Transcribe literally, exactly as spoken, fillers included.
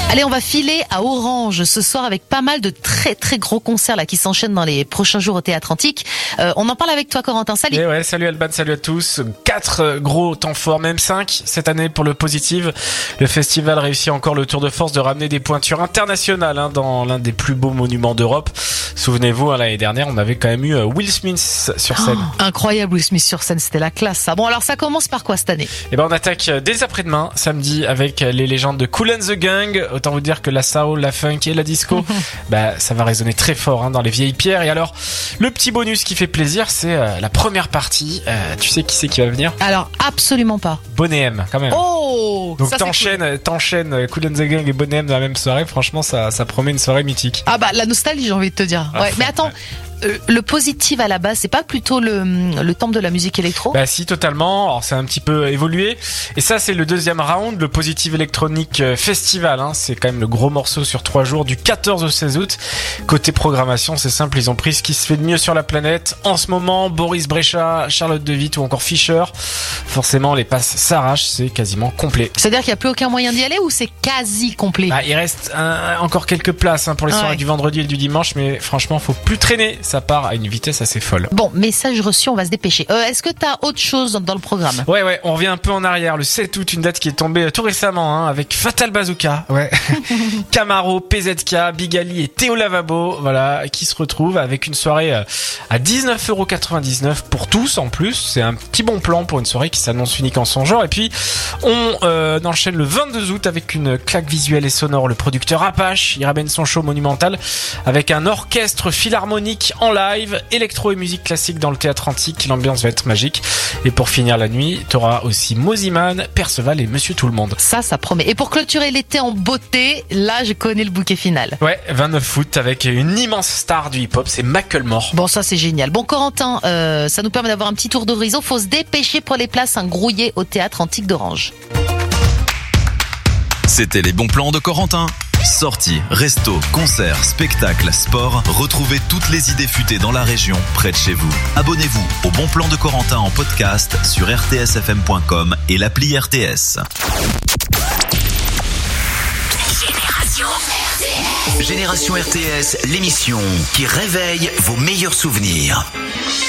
Allez, on va filer à Orange ce soir avec pas mal de très très gros concerts là qui s'enchaînent dans les prochains jours au Théâtre Antique. Euh, on en parle avec toi, Corentin. Salut. Et ouais, salut Alban, salut à tous. Quatre gros temps forts, même cinq cette année pour le Positive. Le festival réussit encore le tour de force de ramener des pointures internationales hein, dans l'un des plus beaux monuments d'Europe. Souvenez-vous, hein, l'année dernière, on avait quand même eu Will Smith sur scène. Oh, incroyable, Will Smith sur scène, c'était la classe ça. Bon, alors ça commence par quoi cette année? Et ben on attaque dès après-demain, samedi, avec les légendes de Kool and the Gang. Autant vous dire que la soul, la funk et la disco, bah ça va résonner très fort hein, dans les vieilles pierres. Et alors, le petit bonus qui fait plaisir, c'est euh, la première partie. Euh, tu sais qui c'est qui va venir? Alors, absolument pas. Bonnet M, quand même. Oh, donc ça, t'enchaînes, cool. t'enchaînes Kool and the Gang et Bonnet M dans la même soirée. Franchement, ça, ça promet une soirée mythique. Ah bah la nostalgie, j'ai envie de te dire. Ouais, mais attends. Ouais. Euh, le Positive à la base, c'est pas plutôt le, le temple de la musique électro? Bah si, totalement. Alors c'est un petit peu évolué. Et ça, c'est le deuxième round, le Positive Electronic Festival. Hein. C'est quand même le gros morceau sur trois jours, du quatorze au seize août. Côté programmation, c'est simple, ils ont pris ce qui se fait de mieux sur la planète. En ce moment, Boris Brejcha, Charlotte de Witt ou encore Fischer. Forcément, les passes s'arrachent, c'est quasiment complet. C'est-à-dire qu'il n'y a plus aucun moyen d'y aller ou c'est quasi complet? Bah, il reste un, encore quelques places hein, pour les soirées ouais. du vendredi et du dimanche, mais franchement, faut plus traîner. Ça part à une vitesse assez folle. Bon, message reçu, on va se dépêcher. Euh, est-ce que t'as autre chose dans, dans le programme? Ouais, ouais, on revient un peu en arrière. Le sept août, une date qui est tombée tout récemment, hein, avec Fatal Bazooka, ouais, Camaro, P Z K, Big Ali et Théo Lavabo, voilà, qui se retrouvent avec une soirée à dix-neuf euros quatre-vingt-dix-neuf pour tous en plus. C'est un petit bon plan pour une soirée qui s'annonce unique en son genre. Et puis, on euh, enchaîne le vingt-deux août avec une claque visuelle et sonore. Le producteur Apache, il ramène son show monumental avec un orchestre philharmonique en live, électro et musique classique dans le Théâtre Antique. L'ambiance va être magique. Et pour finir la nuit, t'auras aussi Moziman, Perceval et Monsieur Tout-le-Monde. Ça, ça promet. Et pour clôturer l'été en beauté, là, je connais le bouquet final. Ouais, vingt-neuf août avec une immense star du hip-hop, c'est Macklemore. Bon, ça, c'est génial. Bon, Corentin, euh, ça nous permet d'avoir un petit tour d'horizon. Faut se dépêcher pour les places, un grouillé au Théâtre Antique d'Orange. C'était les bons plans de Corentin. Sorties, restos, concerts, spectacles, sport, retrouvez toutes les idées futées dans la région, près de chez vous. Abonnez-vous au Bon Plan de Corentin en podcast sur r t s f m point com et l'appli R T S. Génération R T S. Génération R T S, l'émission qui réveille vos meilleurs souvenirs.